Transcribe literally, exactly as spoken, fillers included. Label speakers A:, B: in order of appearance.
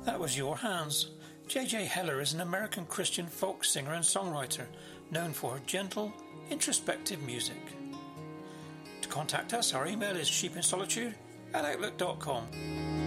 A: That was Your Hands. J J Heller is an American Christian folk singer and songwriter known for her gentle, introspective music. To contact us, our email is sheepinsolitude at outlook dot com.